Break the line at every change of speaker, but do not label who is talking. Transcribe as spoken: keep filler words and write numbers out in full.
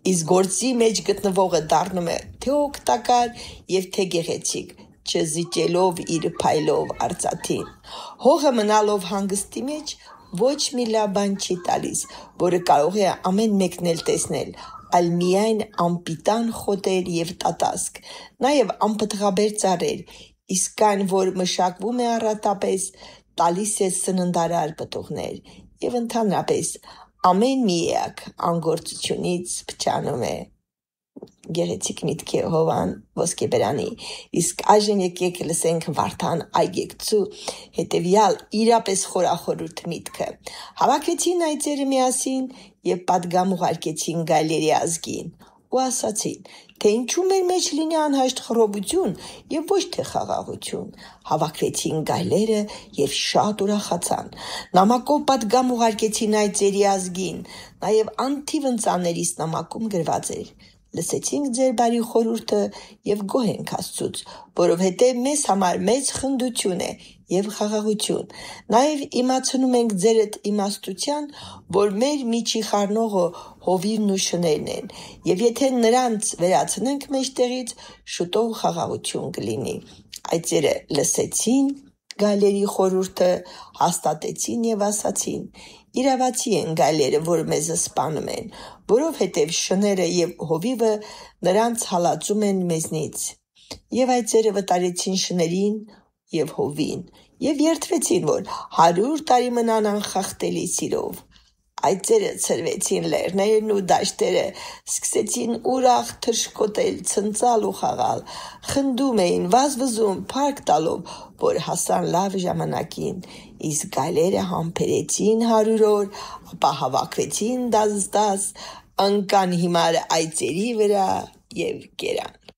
իսկ գործի մեջ գտնվողը դառնում է թե օգտակար եւ թե գեղեցիկ, չզիջելով իր փայլով արծաթին։ Հողը մնալով հանգստի մեջ ոչ մի լավ բան չի տալիս, որը կարող է ամեն մեկն էլ տեսնել, այլ միայն անպիտան խոտեր եւ տատասկ, նաեւ անպտղաբեր ծառեր, իսկ այն, որ մշակվում է առատապես, տալիս է սննդարար պտուղներ եւ ընդհանրապես ամեն մի էակ անգործությունից փչանում է։ Գեղեցիկ միտք է Հովան Ոսկեբերանի, իսկ այժմ եկեք լսենք Վարդան Այգեկցու հետևյալ իրապես խորախորհուրդ միտքը։ Հավաքեցին այծերը միասին եւ պատգամ ուղարկեցին գայլերի ազգին ու ասացին, թե ինչու մեր մեջ լինի անհաշտ խռովություն եւ ոչ թե խաղաղություն։ Հավաքվեցին գայլերը եւ շատ ուրախացան։ Նամակով պատգամ ուղարկեցին այծերի ազգին, նաեւ անթիվ ընծաներից նամակում գրված էր. լսեցինք ձեր բարի խորհուրդը եւ գոհ ենք Աստծուց, որովհետեւ մեզ համար մեծ խնդություն է եւ խաղաղություն։ Նաեւ իմացնում ենք ձերդ իմաստության, որ մեր միջի խառնողը հովիվն ու շներն են, եւ եթե նրանց վերացնենք մեջտեղից, շուտով խաղաղություն կլինի։ Այծերը լսեցին գայլերի խորհուրդը, հաստատեցին եւ ասացին. իրավացի են գայլերը, որ մեզ սպանում են, որովհետև շները եւ հովիվը նրանց հալածում են մեզնից։ Եվ այծերը վտարեցին շներին եւ հովին եւ երդվեցին, որ հարյուր տարի մնան անխախտելի սիրով։ Այծերը ցրվեցին լեռներն ու դաշտերը, սկսեցին ուրախ թռչկոտել, ցնծալ ու խաղալ, խնդում էին, վազվզում, փառք տալով, որ հասան լավ ժամանակին, իսկ գայլերը համբերեցին հարյուր օր, ապա հավաքվեցին դաս-դաս, ընկան հիմար այծերի վրա եւ կերան։